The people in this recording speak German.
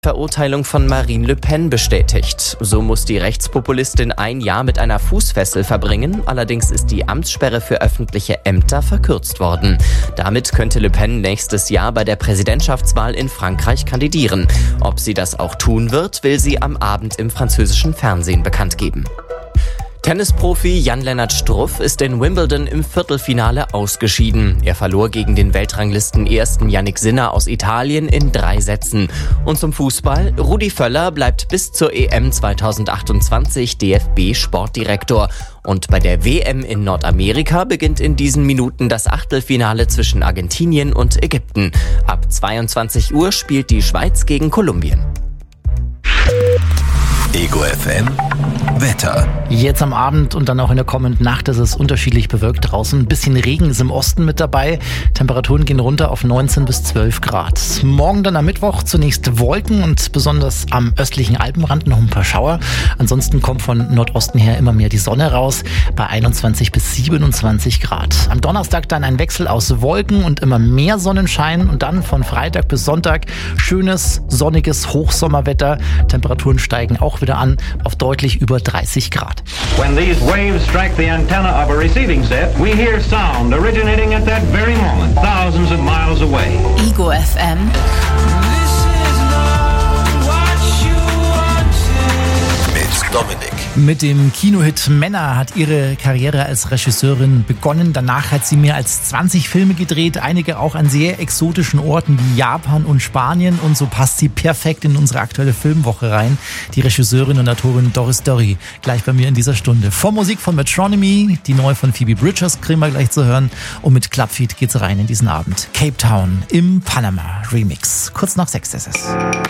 Verurteilung von Marine Le Pen bestätigt. So muss die Rechtspopulistin 1 Jahr mit einer Fußfessel verbringen. Allerdings ist die Amtssperre für öffentliche Ämter verkürzt worden. Damit könnte Le Pen nächstes Jahr bei der Präsidentschaftswahl in Frankreich kandidieren. Ob sie das auch tun wird, will sie am Abend im französischen Fernsehen bekannt geben. Tennisprofi Jan-Lennart Struff ist in Wimbledon im Viertelfinale ausgeschieden. Er verlor gegen den Weltranglisten-Ersten Jannik Sinner aus Italien in 3 Sätzen. Und zum Fußball: Rudi Völler bleibt bis zur EM 2028 DFB-Sportdirektor. Und bei der WM in Nordamerika beginnt in diesen Minuten das Achtelfinale zwischen Argentinien und Ägypten. Ab 22 Uhr spielt die Schweiz gegen Kolumbien. Ego FM Wetter. Jetzt am Abend und dann auch in der kommenden Nacht ist es unterschiedlich bewölkt draußen. Ein bisschen Regen ist im Osten mit dabei. Temperaturen gehen runter auf 19 bis 12 Grad. Morgen dann am Mittwoch zunächst Wolken und besonders am östlichen Alpenrand noch ein paar Schauer. Ansonsten kommt von Nordosten her immer mehr die Sonne raus bei 21 bis 27 Grad. Am Donnerstag dann ein Wechsel aus Wolken und immer mehr Sonnenschein und dann von Freitag bis Sonntag schönes, sonniges Hochsommerwetter. Temperaturen steigen auch wieder an auf deutlich über 30 Grad. When these waves strike the antenna of a receiving set, we hear sound originating at that very moment, thousands of miles away. Ego FM. Mit Dominik. Mit dem Kinohit Männer hat ihre Karriere als Regisseurin begonnen. Danach hat sie mehr als 20 Filme gedreht, einige auch an sehr exotischen Orten wie Japan und Spanien. Und so passt sie perfekt in unsere aktuelle Filmwoche rein. Die Regisseurin und Autorin Doris Dörri, gleich bei mir in dieser Stunde. Vor Musik von Metronomy, die neue von Phoebe Bridgers, kriegen wir gleich zu hören. Und mit Clubfeed geht's rein in diesen Abend. Cape Town im Panama Remix. Kurz nach 6 ist es.